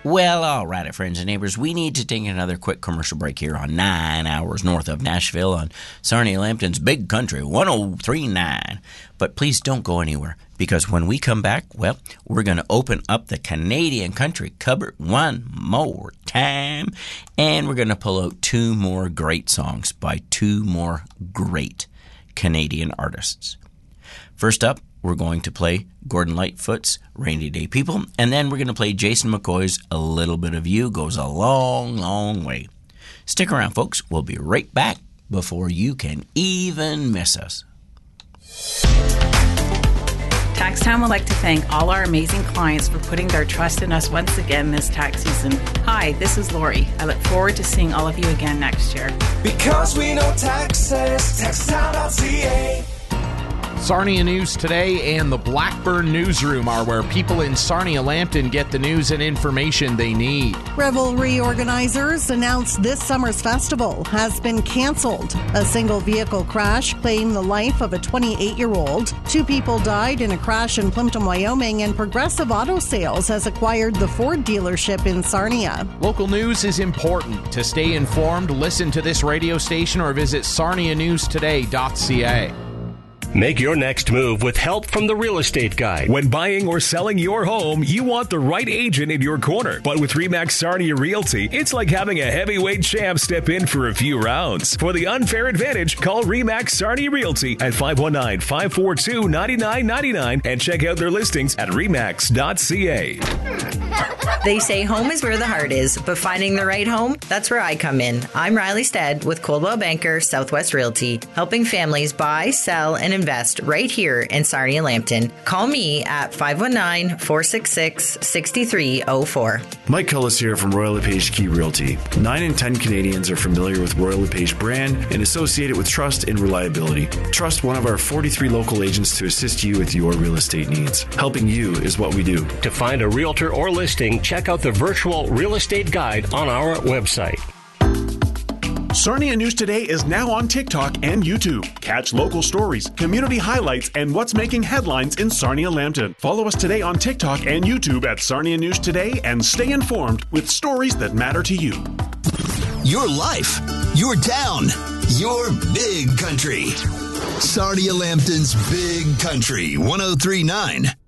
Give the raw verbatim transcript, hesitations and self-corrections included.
Well, all right, friends and neighbors, we need to take another quick commercial break here on nine hours north of Nashville on Sarnia Lambton's Big Country one oh three point nine. But please don't go anywhere, because when we come back, well, we're going to open up the Canadian country cupboard one more time, and we're going to pull out two more great songs by two more great Canadian artists. First up, we're going to play Gordon Lightfoot's Rainy Day People, and then we're going to play Jason McCoy's A Little Bit of You Goes a Long, Long Way. Stick around, folks. We'll be right back before you can even miss us. Tax Time would like to thank all our amazing clients for putting their trust in us once again this tax season. Hi, this is Lori. I look forward to seeing all of you again next year. Because we know taxes, tax time dot c a. Sarnia News Today and the Blackburn Newsroom are where people in Sarnia Lambton get the news and information they need. Revelry organizers announced this summer's festival has been canceled. A single vehicle crash claimed the life of a twenty-eight-year-old. Two people died in a crash in Plimpton, Wyoming, and Progressive Auto Sales has acquired the Ford dealership in Sarnia. Local news is important. To stay informed, listen to this radio station or visit sarnia news today dot c a. Make your next move with help from the Real Estate Guide. When buying or selling your home, you want the right agent in your corner. But with RE/MAX Sarnia Realty, it's like having a heavyweight champ step in for a few rounds. For the unfair advantage, call RE/MAX Sarnia Realty at five one nine, five four two, nine nine nine nine and check out their listings at remax dot c a. They say home is where the heart is, but finding the right home, that's where I come in. I'm Riley Stead with Coldwell Banker Southwest Realty, helping families buy, sell, and invest right here in Sarnia Lambton. Call me at five one nine, four six six, six three zero four. Mike Cullis here from Royal LePage Key Realty. Nine in ten Canadians are familiar with Royal LePage brand and associate it with trust and reliability. Trust one of our forty-three local agents to assist you with your real estate needs. Helping you is what we do. To find a realtor or listing, check out the virtual real estate guide on our website. Sarnia News Today is now on TikTok and YouTube. Catch local stories, community highlights, and what's making headlines in Sarnia Lambton. Follow us today on TikTok and YouTube at Sarnia News Today and stay informed with stories that matter to you. Your life, your town, your big country. Sarnia Lambton's Big Country one oh three point nine.